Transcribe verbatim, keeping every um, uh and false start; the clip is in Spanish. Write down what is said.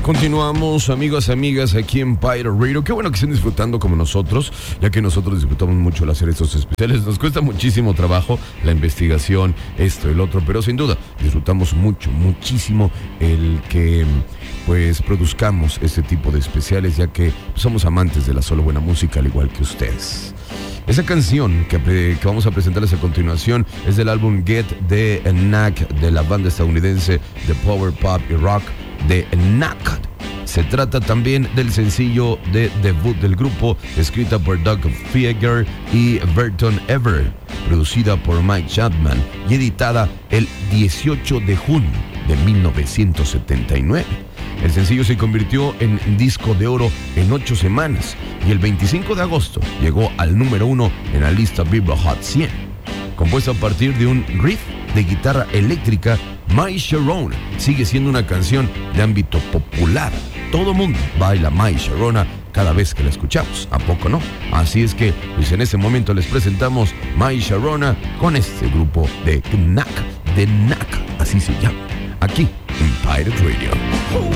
Continuamos, amigos, amigas, aquí en Pirate Radio. Qué bueno que estén disfrutando como nosotros, ya que nosotros disfrutamos mucho al hacer estos especiales. Nos cuesta muchísimo trabajo la investigación, esto, el otro, pero sin duda disfrutamos mucho, muchísimo el que pues produzcamos este tipo de especiales, ya que somos amantes de la solo buena música, al igual que ustedes. Esa canción que, que vamos a presentarles a continuación es del álbum Get de Knack, de la banda estadounidense de Power Pop y Rock de Knack. Se trata también del sencillo de debut del grupo, escrita por Doug Fieger y Burton Ever, producida por Mike Chapman y editada el dieciocho de junio de mil novecientos setenta y nueve. El sencillo se convirtió en disco de oro en ocho semanas y el veinticinco de agosto llegó al número uno en la lista Billboard Hot cien. Compuesto a partir de un riff de guitarra eléctrica, My Sharona sigue siendo una canción de ámbito popular. Todo mundo baila My Sharona cada vez que la escuchamos, ¿a poco no? Así es que, pues en ese momento les presentamos My Sharona con este grupo de Knack, de Knack, así se llama, aquí en Pirate Radio.